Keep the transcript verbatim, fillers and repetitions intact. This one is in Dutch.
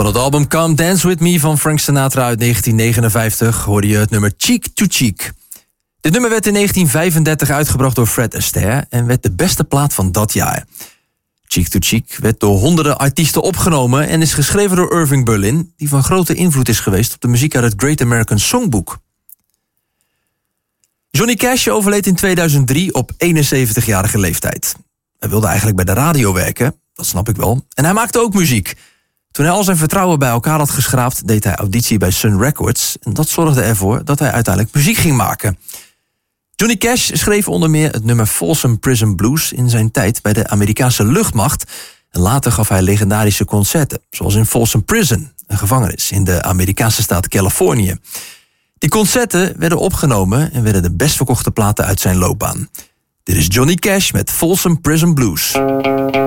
Van het album Come Dance With Me van Frank Sinatra uit negentien negenenvijftig... hoorde je het nummer Cheek to Cheek. Dit nummer werd in negentien vijfendertig uitgebracht door Fred Astaire... en werd de beste plaat van dat jaar. Cheek to Cheek werd door honderden artiesten opgenomen... en is geschreven door Irving Berlin... die van grote invloed is geweest op de muziek uit het Great American Songbook. Johnny Cash overleed in tweeduizend drie op eenenzeventigjarige leeftijd. Hij wilde eigenlijk bij de radio werken, dat snap ik wel. En hij maakte ook muziek. Toen hij al zijn vertrouwen bij elkaar had geschraapt... deed hij auditie bij Sun Records... en dat zorgde ervoor dat hij uiteindelijk muziek ging maken. Johnny Cash schreef onder meer het nummer Folsom Prison Blues... in zijn tijd bij de Amerikaanse luchtmacht... en later gaf hij legendarische concerten... zoals in Folsom Prison, een gevangenis... in de Amerikaanse staat Californië. Die concerten werden opgenomen... en werden de best verkochte platen uit zijn loopbaan. Dit is Johnny Cash met Folsom Prison Blues.